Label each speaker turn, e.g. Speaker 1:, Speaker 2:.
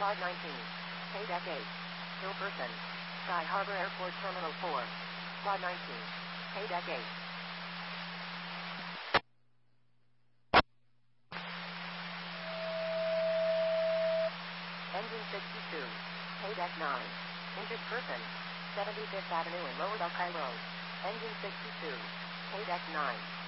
Speaker 1: Quad 19. Paydeck 8. Hill Person. Sky Harbor Airport Terminal 4. Quad 19. Paydeck 8. Engine 62. Paydeck 9. Injured person. 75th Avenue and Lower Buckeye Road. Engine 62. Paydeck 9.